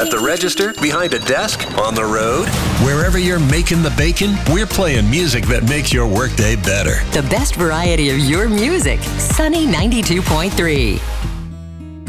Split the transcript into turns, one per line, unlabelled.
At the register, behind a desk, on the road. Wherever you're making the bacon, we're playing music that makes your workday better.
The best variety of your music. Sunny 92.3.